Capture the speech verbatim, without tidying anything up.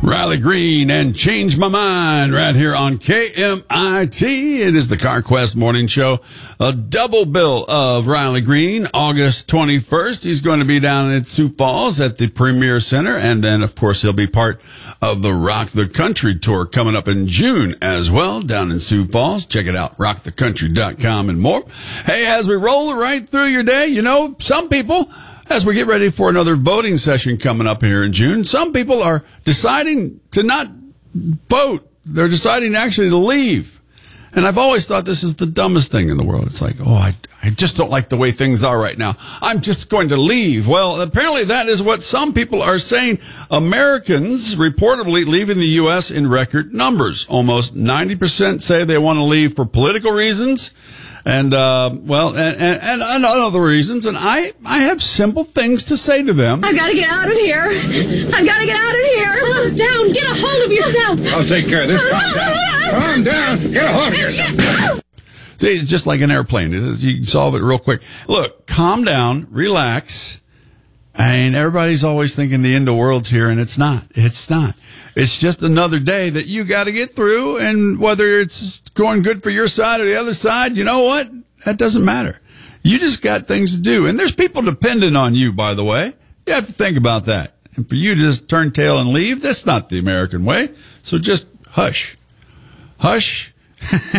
Riley Green and Change My Mind right here on K M I T. It is the CarQuest Morning Show. A double bill of Riley Green, August twenty-first. He's going to be down at Sioux Falls at the Premier Center. And then, of course, he'll be part of the Rock the Country tour coming up in June as well down in Sioux Falls. Check it out, rock the country dot com and more. Hey, as we roll right through your day, you know, some people, as we get ready for another voting session coming up here in June, some people are deciding to not vote. They're deciding actually to leave. And I've always thought this is the dumbest thing in the world. It's like, oh, I, I just don't like the way things are right now. I'm just going to leave. Well, apparently that is what some people are saying. Americans reportedly leaving the U S in record numbers. Almost ninety percent say they want to leave for political reasons. And, uh, well, and, and, and other reasons. And I, I have simple things to say to them. I've got to get out of here. I've got to get out of here. Calm down. Get a hold of yourself. I'll take care of this. Calm down. Calm down. Get a hold of yourself. See, it's just like an airplane. It is, you can solve it real quick. Look, calm down, relax. And everybody's always thinking the end of the world's here, and it's not. It's not. It's just another day that you got to get through, and whether it's going good for your side or the other side, you know what? That doesn't matter. You just got things to do. And there's people dependent on you, by the way. You have to think about that. And for you to just turn tail and leave, that's not the American way. So just hush. Hush.